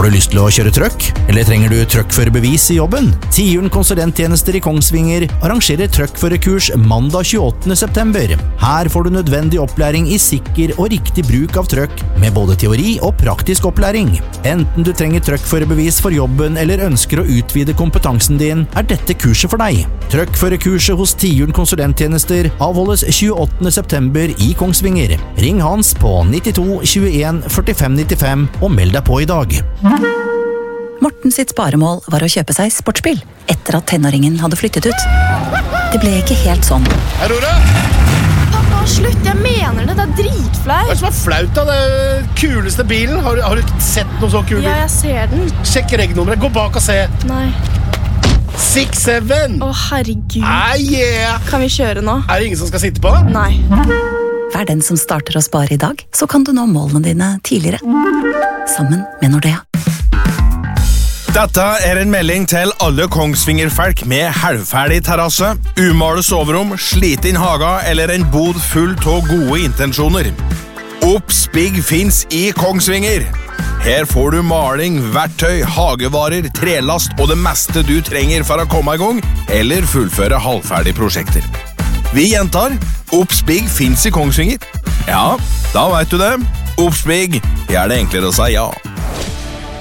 Har du lyst til å kjøre trøkk? Eller trenger du trøkkførerbevis i jobben? Tiuren konsulenttjenester i Kongsvinger arrangerer trøkkførerkurs mandag 28. september. Her får du nødvendig opplæring i sikker og riktig bruk av trøkk, med både teori og praktisk opplæring. Enten du trenger trøkkførerbevis for jobben eller ønsker å utvide kompetansen din, dette kurset for deg. Trøkkførerkurset hos Tiuren konsulenttjenester avholdes 28. september i Kongsvinger. Ring Hans på 92 21 45 95 og meld deg på i dag. Morten sitt sparemål var å kjøpe seg sportsbil etter at tenåringen hadde flyttet ut. Det ble ikke helt sånn. Aurora! Pappa, slutt, jeg mener det, det dritflaut. Hva som flaut da? Det kuleste bilen? Har du ikke sett noe så kul bil? Ja, jeg ser den. Sjekk regnnummeret, gå bak og se. Nei. 6-7! Å, herregud. Yeah. Kan vi kjøre nå? Det ingen som skal sitte på? Nei. Vær den som starter å spare i dag, så kan du nå målene dine tidligere. Sammen med Nordea. Dette en melding til alle Kongsvinger-folk med halvferdig terrasse, umale soverom, sliten haga eller en bod full av gode intensjoner. Oppspigg finnes i Kongsvinger. Her får du maling, verktøy, hagevarer, trelast og det meste du trenger for å komme i gang eller fullføre halvferdige prosjekter. Vi gjentar, Oppspigg finnes i Kongsvinger. Ja, da vet du det. Oppspigg gjør det enklere å si ja.